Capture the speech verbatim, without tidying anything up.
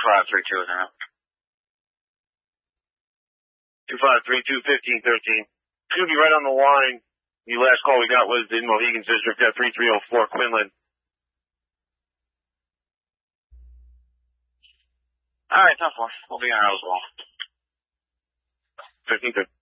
five three two is now. two five three two, fifteen thirteen. Excuse me, right on the line. The last call we got was in Mohegan District at three three oh four Quinlan. Alright, ten four. We'll be on Roswell. fifteen thirteen.